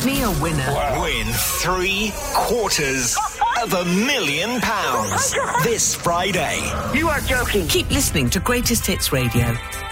Me a winner. Wow. Win £750,000 this Friday. You are joking. Keep listening to Greatest Hits Radio.